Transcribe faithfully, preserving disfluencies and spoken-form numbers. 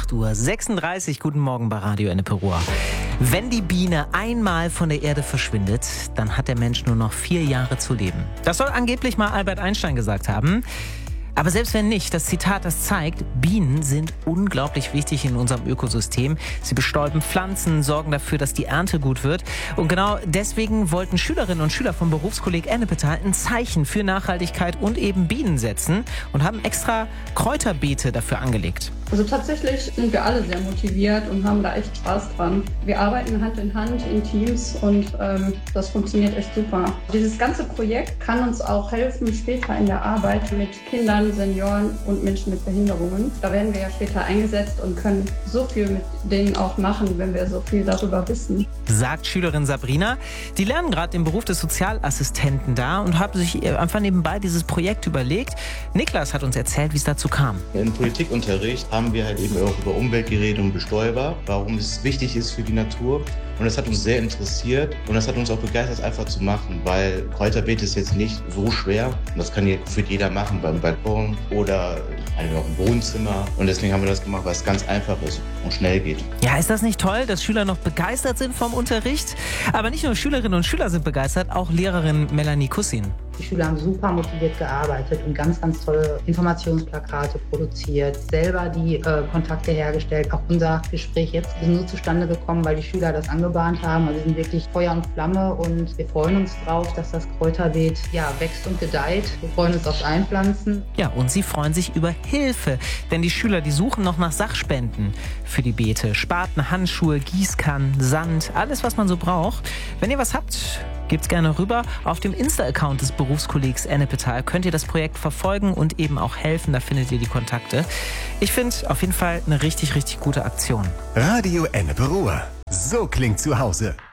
acht Uhr sechsunddreißig. Guten Morgen bei Radio Ennepe-Ruhr. Wenn die Biene einmal von der Erde verschwindet, dann hat der Mensch nur noch vier Jahre zu leben. Das soll angeblich mal Albert Einstein gesagt haben. Aber selbst wenn nicht, das Zitat, das zeigt, Bienen sind unglaublich wichtig in unserem Ökosystem. Sie bestäuben Pflanzen, sorgen dafür, dass die Ernte gut wird. Und genau deswegen wollten Schülerinnen und Schüler vom Berufskolleg Ennepetal ein Zeichen für Nachhaltigkeit und eben Bienen setzen und haben extra Kräuterbeete dafür angelegt. Also tatsächlich sind wir alle sehr motiviert und haben da echt Spaß dran. Wir arbeiten Hand in Hand in Teams und ähm, das funktioniert echt super. Dieses ganze Projekt kann uns auch helfen später in der Arbeit mit Kindern, Senioren und Menschen mit Behinderungen. Da werden wir ja später eingesetzt und können so viel mit denen auch machen, wenn wir so viel darüber wissen. Sagt Schülerin Sabrina. Die lernen gerade den Beruf des Sozialassistenten da und haben sich einfach nebenbei dieses Projekt überlegt. Niklas hat uns erzählt, wie es dazu kam. Im Politikunterricht haben wir halt eben auch über Umwelt geredet und Bestäuber, warum es wichtig ist für die Natur. Und das hat uns sehr interessiert und das hat uns auch begeistert, einfach zu machen, weil Kräuterbeet ist jetzt nicht so schwer. Und das kann für jeder machen, beim Balkon oder auch im Wohnzimmer. Und deswegen haben wir das gemacht, weil es ganz einfach ist und schnell geht. Ja, ist das nicht toll, dass Schüler noch begeistert sind vom Unterricht? Aber nicht nur Schülerinnen und Schüler sind begeistert, auch Lehrerin Melanie Kussin. Die Schüler haben super motiviert gearbeitet und ganz, ganz tolle Informationsplakate produziert, selber die äh, Kontakte hergestellt. Auch unser Gespräch jetzt ist nur zustande gekommen, weil die Schüler das angebahnt haben. Also wir sind wirklich Feuer und Flamme und wir freuen uns drauf, dass das Kräuterbeet ja, wächst und gedeiht. Wir freuen uns aufs Einpflanzen. Ja, und sie freuen sich über Hilfe, denn die Schüler, die suchen noch nach Sachspenden für die Beete. Spaten, Handschuhe, Gießkannen, Sand, alles, was man so braucht. Wenn ihr was habt, gebt's gerne rüber. Auf dem Insta-Account des Berufskollegs Ennepetal könnt ihr das Projekt verfolgen und eben auch helfen. Da findet ihr die Kontakte. Ich finde auf jeden Fall eine richtig, richtig gute Aktion. Radio Ennepe-Ruhr. So klingt zu Hause.